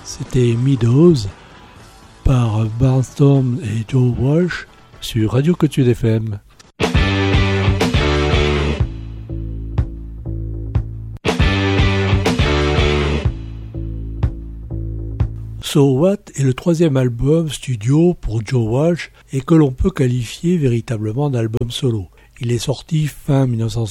C'était Meadows par Barnstorm et Joe Walsh sur Radio Cotude FM. So What est le troisième album studio pour Joe Walsh et que l'on peut qualifier véritablement d'album solo. Il est sorti fin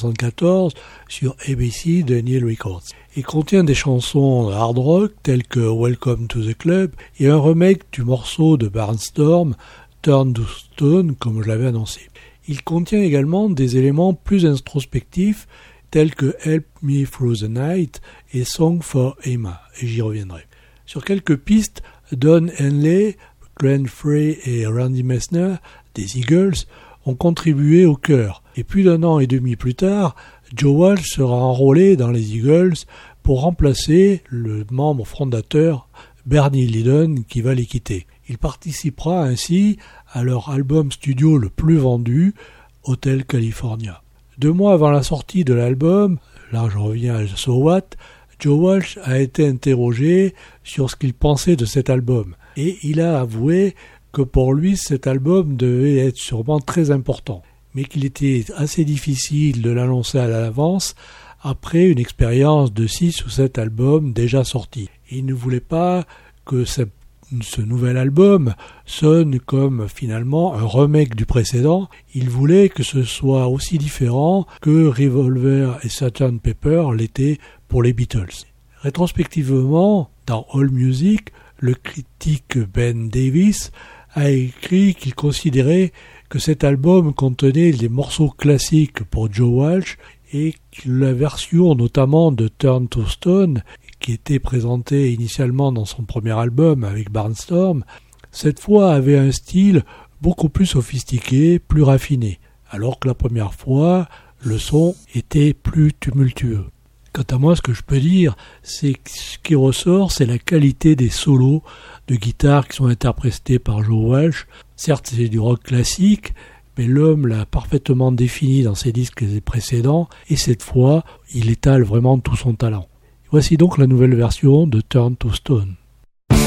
1974 sur ABC de Neil Records et contient des chansons hard rock telles que Welcome to the Club et un remake du morceau de Barnstorm, Turn to Stone, comme je l'avais annoncé. Il contient également des éléments plus introspectifs tels que Help Me Through the Night et Song for Emma, et j'y reviendrai. Sur quelques pistes, Don Henley, Glenn Frey et Randy Meisner des Eagles ont contribué au chœur. Et plus d'un an et demi plus tard, Joe Walsh sera enrôlé dans les Eagles pour remplacer le membre fondateur Bernie Leadon qui va les quitter. Il participera ainsi à leur album studio le plus vendu, Hotel California. 2 mois avant la sortie de l'album, là je reviens à So What, Joe Walsh a été interrogé sur ce qu'il pensait de cet album et il a avoué que pour lui cet album devait être sûrement très important, mais qu'il était assez difficile de l'annoncer à l'avance après une expérience de 6 ou 7 albums déjà sortis. Il ne voulait pas que ce nouvel album sonne comme finalement un remake du précédent, il voulait que ce soit aussi différent que Revolver et Sgt. Pepper l'étaient pour les Beatles. Rétrospectivement, dans AllMusic, le critique Ben Davis a écrit qu'il considérait que cet album contenait des morceaux classiques pour Joe Walsh et que la version notamment de Turn to Stone, qui était présentée initialement dans son premier album avec Barnstorm, cette fois avait un style beaucoup plus sophistiqué, plus raffiné, alors que la première fois, le son était plus tumultueux. Quant à moi, ce que je peux dire, c'est que ce qui ressort, c'est la qualité des solos de guitare qui sont interprétés par Joe Walsh. Certes, c'est du rock classique, mais l'homme l'a parfaitement défini dans ses disques précédents, et cette fois, il étale vraiment tout son talent. Voici donc la nouvelle version de Turn to Stone.